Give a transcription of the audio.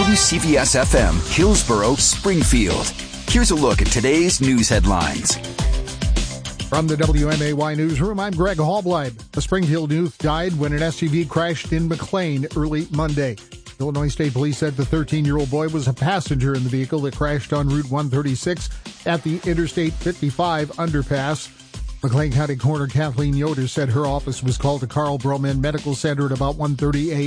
WCVS-FM, Hillsborough, Springfield. Here's a look at today's news headlines. From the WMAY newsroom, I'm Greg Hallbleib. A Springfield youth died when an SUV crashed in McLean early Monday. Illinois State Police said the 13-year-old boy was a passenger in the vehicle that crashed on Route 136 at the Interstate 55 underpass. McLean County Coroner Kathleen Yoder said her office was called to Carl Broman Medical Center at about 1:30 a.m.